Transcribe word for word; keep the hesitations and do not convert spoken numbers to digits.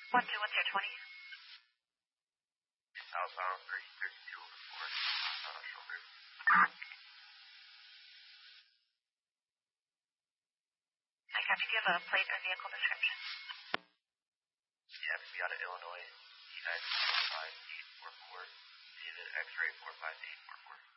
One two, what's your twenty? Southbound three thirty-two over four. Uh, shoulder. I have to give a plate or vehicle description. Yeah, to be out of Illinois, United four five eight four four, David X-ray four five eight four four.